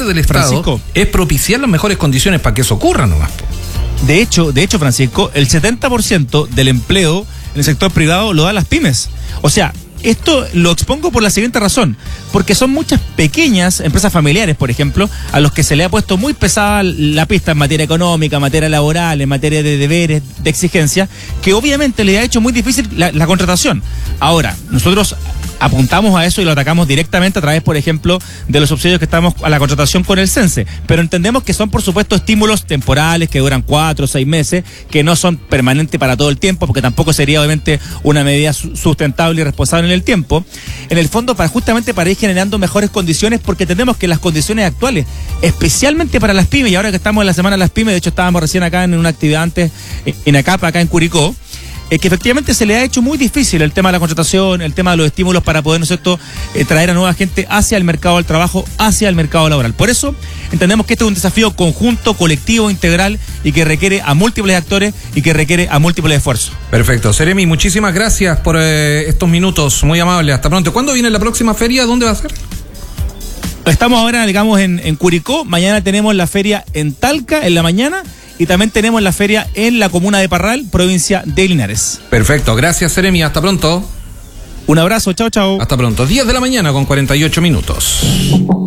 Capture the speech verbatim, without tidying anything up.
del Estado, Francisco, es propiciar las mejores condiciones para que eso ocurra nomás. De hecho, de hecho, Francisco, el setenta por ciento del empleo en el sector privado lo dan las pymes. O sea, esto lo expongo por la siguiente razón, porque son muchas pequeñas empresas familiares, por ejemplo, a los que se le ha puesto muy pesada la pista en materia económica, en materia laboral, en materia de deberes, de exigencia, que obviamente le ha hecho muy difícil la, la contratación. Ahora, nosotros apuntamos a eso y lo atacamos directamente a través, por ejemplo, de los subsidios que estamos a la contratación con el Sense, pero entendemos que son, por supuesto, estímulos temporales que duran cuatro o seis meses, que no son permanentes para todo el tiempo, porque tampoco sería obviamente una medida sustentable y responsable en el tiempo. En el fondo, para justamente para ir generando mejores condiciones, porque entendemos que las condiciones actuales, especialmente para las pymes, y ahora que estamos en la semana de las pymes, de hecho estábamos recién acá en una actividad antes en Acapa, acá en Curicó, Eh, que efectivamente se le ha hecho muy difícil el tema de la contratación, el tema de los estímulos para poder, ¿no es cierto?, eh, traer a nueva gente hacia el mercado del trabajo, hacia el mercado laboral. Por eso entendemos que este es un desafío conjunto, colectivo, integral y que requiere a múltiples actores y que requiere a múltiples esfuerzos. Perfecto. Seremi, muchísimas gracias por eh, estos minutos, muy amables. Hasta pronto. ¿Cuándo viene la próxima feria? ¿Dónde va a ser? Estamos ahora, digamos, en, en Curicó. Mañana tenemos la feria en Talca, en la mañana. Y también tenemos la feria en la comuna de Parral, provincia de Linares. Perfecto, gracias Seremi, hasta pronto. Un abrazo, chao, chao. Hasta pronto, diez de la mañana con cuarenta y ocho minutos.